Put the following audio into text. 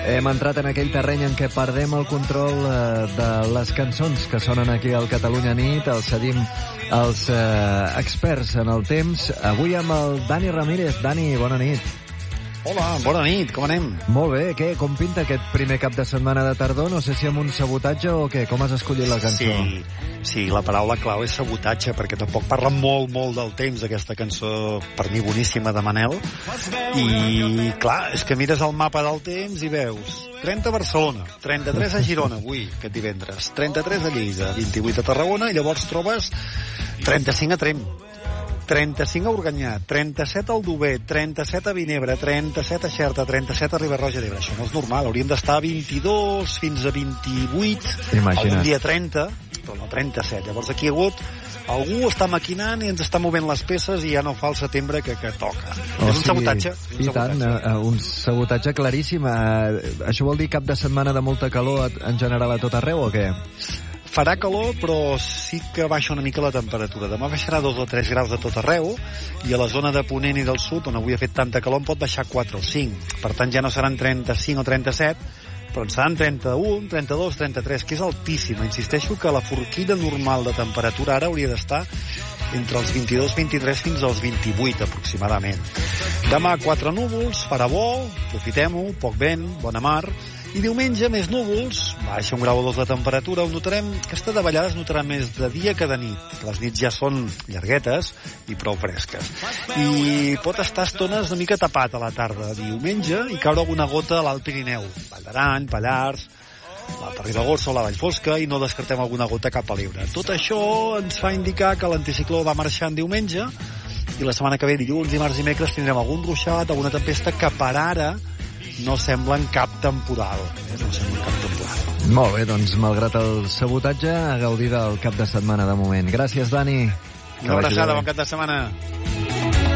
Hem entrat en aquell terreny en què perdem el control de les cançons que sonen aquí al Catalunya Nit, els cedim als experts en el temps. Avui amb el Dani Ramírez. Dani, bona nit. Hola, bona nit, com anem? Molt bé, què? Com pinta aquest primer cap de setmana de tardor? No sé si amb un sabotatge o què? Com has escollit la cançó? Sí, la paraula clau és sabotatge, perquè tampoc parla molt del temps, aquesta cançó, per mi, boníssima, de Manel. I, clar, és que mires el mapa del temps i veus 30 a Barcelona, 33 a Girona, avui, aquest divendres, 33 a Lleida, 28 a Tarragona, i llavors trobes 35 a Tremp, 35 a Organyà, 37 al Dover, 37 a Vinebre, 37 a Xerta, 37 a Riba-roja d'Ebre. Això no és normal, hauríem d'estar a 22 fins a 28, algun dia 30, però no 37. Llavors aquí ha hagut algú està maquinant i ens està movent les peces i ja no fa el setembre que toca. És un sabotatge. I tant, un sabotatge claríssim. Això vol dir cap de setmana de molta calor en general a tot arreu o què? Farà calor, però sí que baixa una mica la temperatura. Demà baixarà 2 o 3 graus de tot arreu, i a la zona de Ponent i del Sud, on avui ha fet tanta calor, en pot baixar 4 o 5. Per tant, ja no seran 35 o 37, però en seran 31, 32, 33, que és altíssima. Insisteixo que la forquilla normal de temperatura ara hauria d'estar entre els 22, 23 fins als 28, aproximadament. Demà 4 núvols, farà bo, aprofitem-ho, poc vent, bona mar. I diumenge, més núvols, baixa 1 grau o 2 de temperatura, on notarem, aquesta davallada es notarà més de dia que de nit. Les nits ja són llarguetes i prou fresques. I pot estar estones una mica tapat a la tarda de diumenge i caure alguna gota a l'Alt Pirineu, Vall d'Aran, Pallars, la Ribagorça o la Vallfosca, i no descartem alguna gota cap a l'Ebre. Tot això ens fa indicar que l'anticicló va marxant diumenge, i la setmana que ve, dilluns, dimarts i dimecres, tindrem algun ruixat, alguna tempesta que per ara no semblen cap temporal. Molt bé, doncs, malgrat el sabotatge, a gaudir del cap de setmana de moment. Gràcies, Dani. Una abraçada, bon cap de setmana.